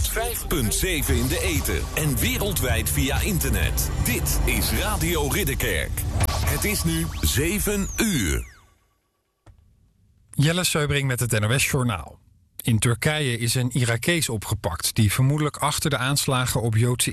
in de ether en wereldwijd via internet. Dit is Radio Ridderkerk. Het is nu 7 uur. Jelle Seubring met het NOS-journaal. In Turkije is een Irakees opgepakt die vermoedelijk achter de aanslagen op Joodse